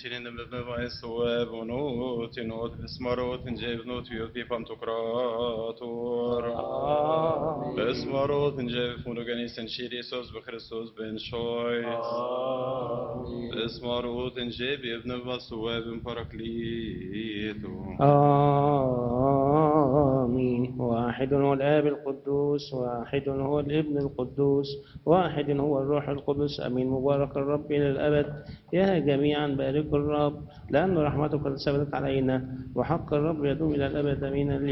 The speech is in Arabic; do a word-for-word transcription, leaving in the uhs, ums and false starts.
in the device to have not in not Esmarot and Jav not you the Pantocrator. Esmarot and Jav Monoganis and Shirisos Christos Ben Shois. Esmarot and Jav Yevnevas to have in Paraclito. آمين. واحد هو الآب القدوس، واحد هو الابن القدوس، واحد هو الروح القدس. أمين. مبارك الرب إلى الأبد. يا جميعا باركوا الرب، لأن رحمته قد ثبتت علينا، وحق الرب يدوم إلى الأبد. أمين.